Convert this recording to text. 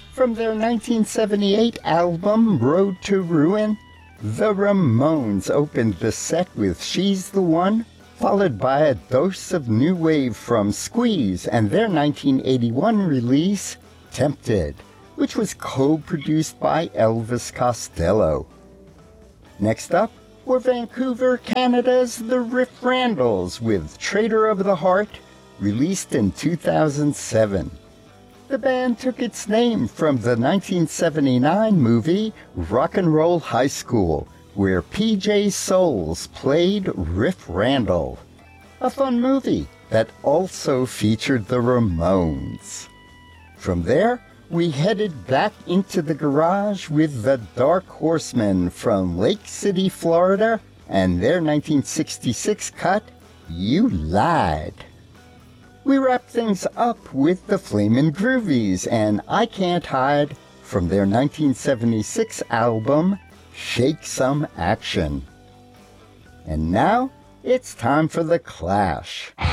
From their 1978 album, Road to Ruin, the Ramones opened the set with She's the One, followed by a dose of new wave from Squeeze and their 1981 release, Tempted, which was co-produced by Elvis Costello. Next up were Vancouver, Canada's The Riff Randalls with Traitor of the Heart, released in 2007. The band took its name from the 1979 movie Rock and Roll High School, where PJ Soles played Riff Randall. A fun movie that also featured the Ramones. From there, we headed back into the garage with the Dark Horsemen from Lake City, Florida, and their 1966 cut, You Lied. We wrap things up with the Flamin' Groovies and I Can't Hide from their 1976 album, Shake Some Action. And now, it's time for The Clash.